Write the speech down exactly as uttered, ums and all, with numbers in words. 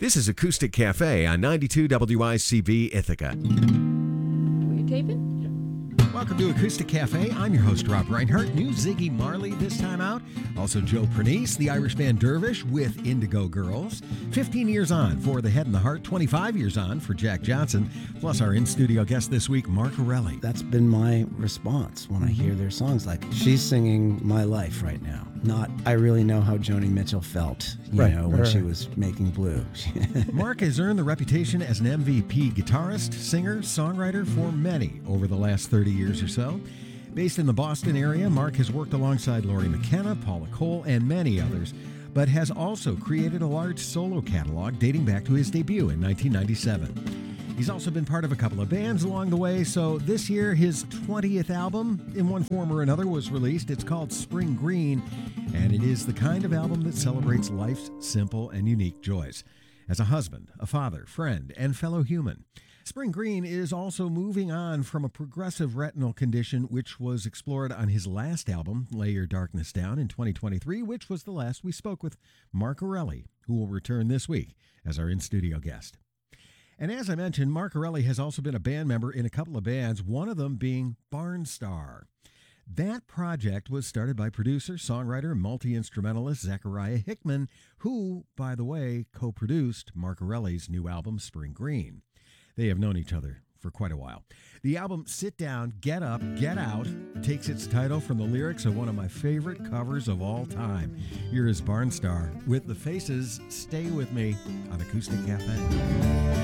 This is Acoustic Cafe on ninety-two W I C B Ithaca. Were you taping? Welcome to Acoustic Cafe. I'm your host, Rob Reinhardt. New Ziggy Marley this time out. Also Joe Pernice, the Irish band Dervish with Indigo Girls. fifteen years on for The Head and the Heart. twenty-five years on for Jack Johnson. Plus our in-studio guest this week, Mark Erelli. That's been my response when I hear their songs. Like, she's singing my life right now. Not, I really know how Joni Mitchell felt, you Right, know, when right, she right. was making Blue. Mark has earned the reputation as an M V P guitarist, singer, songwriter for many over the last thirty years or so. Based in the Boston area, Mark has worked alongside Laurie McKenna, Paula Cole, and many others, but has also created a large solo catalog dating back to his debut in nineteen ninety-seven. He's also been part of a couple of bands along the way, so this year his twentieth album, in one form or another, was released. It's called Spring Green, and it is the kind of album that celebrates life's simple and unique joys. As a husband, a father, friend, and fellow human, Spring Green is also moving on from a progressive retinal condition which was explored on his last album, Lay Your Darkness Down, in twenty twenty-three, which was the last we spoke with Mark Erelli, who will return this week as our in-studio guest. And as I mentioned, Mark Erelli has also been a band member in a couple of bands, one of them being Barnstar. That project was started by producer, songwriter, and multi-instrumentalist Zachariah Hickman, who, by the way, co-produced Mark Erelli's new album, Spring Green. They have known each other for quite a while. The album Sit Down, Get Up, Get Out takes its title from the lyrics of one of my favorite covers of all time. Here is Barnstar with The Faces' Stay With Me on Acoustic Cafe.